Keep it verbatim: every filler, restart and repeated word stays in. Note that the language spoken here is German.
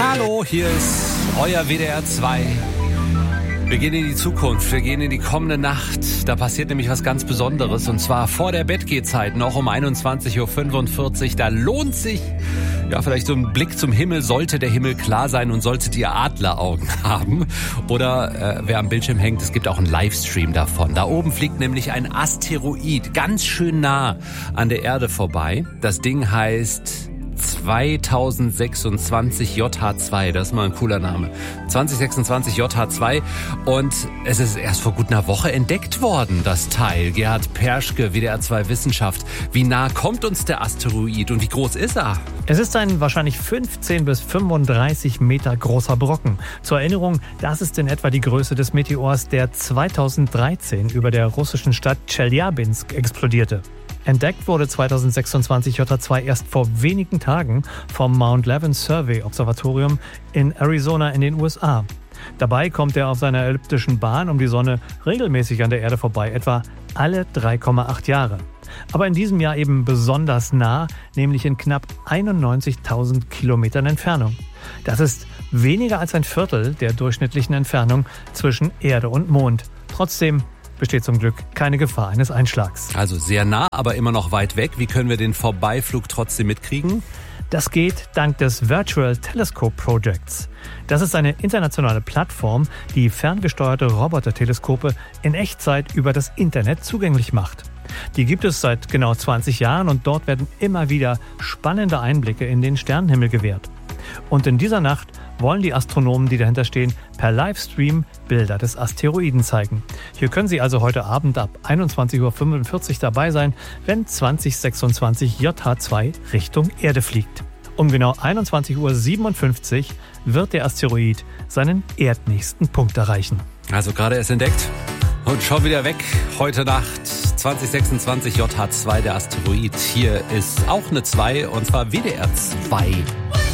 Hallo, hier ist euer W D R zwei. Wir gehen in die Zukunft, wir gehen in die kommende Nacht. Da passiert nämlich was ganz Besonderes, und zwar vor der Bettgehzeit, noch um einundzwanzig Uhr fünfundvierzig. Da lohnt sich, ja, vielleicht so ein Blick zum Himmel, sollte der Himmel klar sein und solltet ihr Adleraugen haben. Oder äh, wer am Bildschirm hängt, es gibt auch einen Livestream davon. Da oben fliegt nämlich ein Asteroid ganz schön nah an der Erde vorbei. Das Ding heißt zweitausendsechsundzwanzig J H zwei, das ist mal ein cooler Name. zwanzig sechsundzwanzig J H zwei, und es ist erst vor gut einer Woche entdeckt worden, das Teil. Gerhard Perschke, W D R zwei Wissenschaft. Wie nah kommt uns der Asteroid und wie groß ist er? Es ist ein wahrscheinlich fünfzehn bis fünfunddreißig Meter großer Brocken. Zur Erinnerung, das ist in etwa die Größe des Meteors, der zweitausenddreizehn über der russischen Stadt Tscheljabinsk explodierte. Entdeckt wurde zweitausendsechsundzwanzig J H zwei erst vor wenigen Tagen vom Mount Levin Survey Observatorium in Arizona in den U S A. Dabei kommt er auf seiner elliptischen Bahn um die Sonne regelmäßig an der Erde vorbei, etwa alle drei Komma acht Jahre. Aber in diesem Jahr eben besonders nah, nämlich in knapp einundneunzigtausend Kilometern Entfernung. Das ist weniger als ein Viertel der durchschnittlichen Entfernung zwischen Erde und Mond. Trotzdem besteht zum Glück keine Gefahr eines Einschlags. Also sehr nah, aber immer noch weit weg. Wie können wir den Vorbeiflug trotzdem mitkriegen? Das geht dank des Virtual Telescope Projects. Das ist eine internationale Plattform, die ferngesteuerte Roboterteleskope in Echtzeit über das Internet zugänglich macht. Die gibt es seit genau zwanzig Jahren, und dort werden immer wieder spannende Einblicke in den Sternenhimmel gewährt. Und in dieser Nacht wollen die Astronomen, die dahinter stehen, per Livestream Bilder des Asteroiden zeigen. Hier können Sie also heute Abend ab einundzwanzig Uhr fünfundvierzig dabei sein, wenn zwanzig sechsundzwanzig J H zwei Richtung Erde fliegt. Um genau einundzwanzig Uhr siebenundfünfzig wird der Asteroid seinen erdnächsten Punkt erreichen. Also gerade erst entdeckt und schon wieder weg. Heute Nacht zwanzig sechsundzwanzig J H zwei, der Asteroid. Hier ist auch eine zwei, und zwar W D R zwei.